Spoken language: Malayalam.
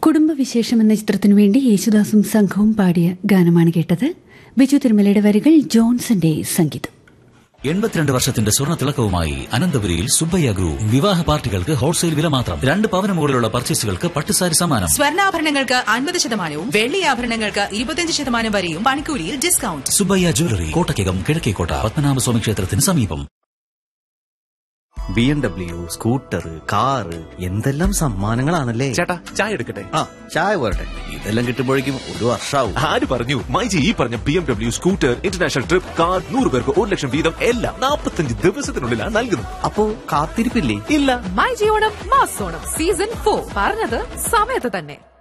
കുടുംബവിശേഷം എന്ന ചിത്രത്തിനു വേണ്ടി യേശുദാസും സംഘവും പാടിയ ഗാനമാണ് കേട്ടത്. ബിജു തിരുമലയുടെ വരികൾ, ജോൺസന്റെ സംഗീതം. 82 വർഷത്തിന്റെ സ്വർണ്ണ തിളക്കവുമായി അനന്തപുരിയിൽ സുബ്ബയ്യ ഗ്രൂപ്പ്. വിവാഹ പാർട്ടികൾക്ക് ഹോൾസെയിൽ വില മാത്രം. 2 പവന് മുകളിലുള്ള പർച്ചേസുകൾക്ക് പട്ടുസാരി സമ്മാനം. സ്വർണ്ണാഭരണങ്ങൾക്ക് 50%, വെള്ളി ആഭരണങ്ങൾക്ക് 25% വരെയും പണിക്കൂലിയിൽ ഡിസ്കൗണ്ട്. സുബ്ബയ്യ ജ്വല്ലറി, കോട്ടയ്ക്കകം, കിഴക്കേക്കോട്ട, പത്മനാഭസ്വാമി ക്ഷേത്രത്തിന് സമീപം. BMW, സ്കൂട്ടർ, കാറ്, എന്തെല്ലാം സമ്മാനങ്ങളാണല്ലേ. ചേട്ടാ, ചായ എടുക്കട്ടെ? ചായ പോരട്ടെ. ഇതെല്ലാം കിട്ടുമ്പോഴേക്കും ഒരു വർഷാവും. ആര് പറഞ്ഞു? മൈജി ഈ പറഞ്ഞ BMW, scooter, international trip, car, 100 പേർക്ക് 1 ലക്ഷം വീതം എല്ലാം 45 ദിവസത്തിനുള്ളിലാണ് നൽകുന്നത്. അപ്പോ കാത്തിരിപ്പില്ലേ? ഇല്ല. മൈജി ഓണം മാസ് ഓണം സീസൺ 4 പറഞ്ഞത് സമയത്ത് തന്നെ.